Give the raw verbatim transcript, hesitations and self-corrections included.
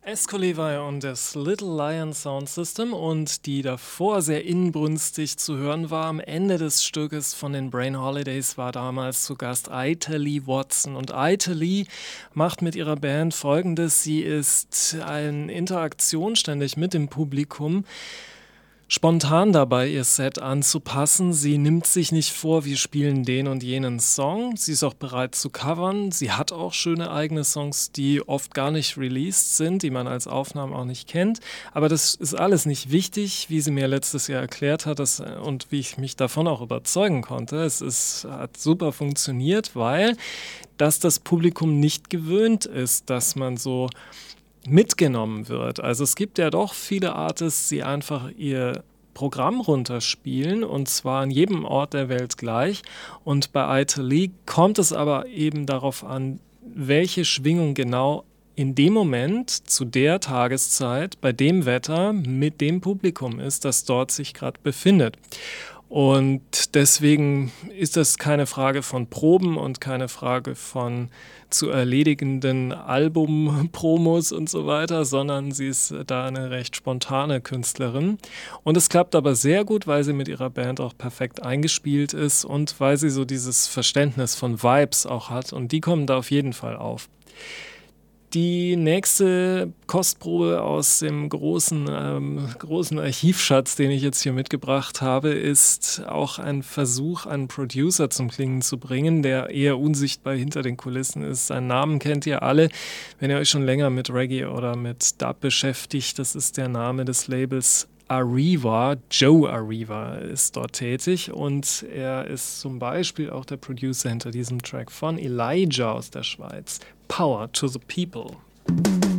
Esco Levi und das Little Lion Sound System und die davor sehr inbrünstig zu hören war am Ende des Stückes von den Brain Holidays war damals zu Gast Italy Watson. Und Italy macht mit ihrer Band Folgendes: Sie ist in Interaktion ständig mit dem Publikum, spontan dabei, ihr Set anzupassen. Sie nimmt sich nicht vor, wir spielen den und jenen Song. Sie ist auch bereit zu covern. Sie hat auch schöne eigene Songs, die oft gar nicht released sind, die man als Aufnahmen auch nicht kennt. Aber das ist alles nicht wichtig, wie sie mir letztes Jahr erklärt hat das, und wie ich mich davon auch überzeugen konnte. Es ist, hat super funktioniert, weil dass das Publikum nicht gewöhnt ist, dass man so mitgenommen wird. Also es gibt ja doch viele Artists, die einfach ihr Programm runterspielen und zwar an jedem Ort der Welt gleich. Und bei Italy kommt es aber eben darauf an, welche Schwingung genau in dem Moment, zu der Tageszeit, bei dem Wetter, mit dem Publikum ist, das dort sich gerade befindet. Und deswegen ist das keine Frage von Proben und keine Frage von zu erledigenden Albumpromos und so weiter, sondern sie ist da eine recht spontane Künstlerin. Und es klappt aber sehr gut, weil sie mit ihrer Band auch perfekt eingespielt ist und weil sie so dieses Verständnis von Vibes auch hat. Und die kommen da auf jeden Fall auf. Die nächste Kostprobe aus dem großen, ähm, großen Archivschatz, den ich jetzt hier mitgebracht habe, ist auch ein Versuch, einen Producer zum Klingen zu bringen, der eher unsichtbar hinter den Kulissen ist. Seinen Namen kennt ihr alle, wenn ihr euch schon länger mit Reggae oder mit Dub beschäftigt. Das ist der Name des Labels Arriva. Joe Arriva ist dort tätig und er ist zum Beispiel auch der Producer hinter diesem Track von Elijah aus der Schweiz. Power to the People.